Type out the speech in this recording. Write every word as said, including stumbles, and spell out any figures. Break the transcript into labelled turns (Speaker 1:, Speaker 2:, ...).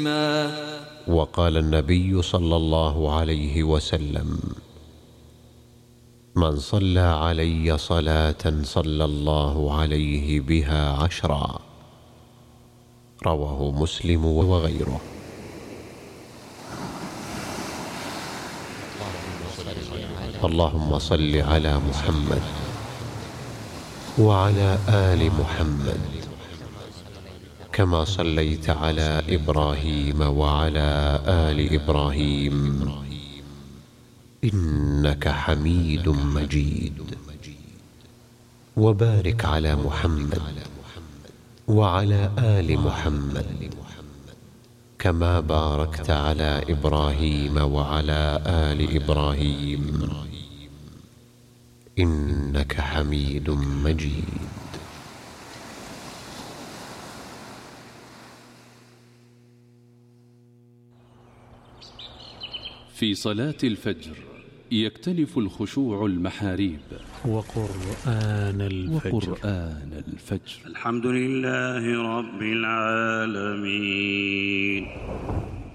Speaker 1: وقال النبي صلى الله عليه وسلم: من صلى علي صلاة صلى الله عليه بها عشرا. رواه مسلم وغيره. اللهم صل على محمد وعلى آل محمد كما صليت على إبراهيم وعلى آل إبراهيم إنك حميد مجيد. وبارك على محمد وعلى آل محمد كما باركت على إبراهيم وعلى آل إبراهيم إنك حميد مجيد.
Speaker 2: في صلاة الفجر يكتنف الخشوع المحاريب
Speaker 3: وقرآن الفجر,
Speaker 2: وقرآن الفجر.
Speaker 4: الحمد لله رب العالمين.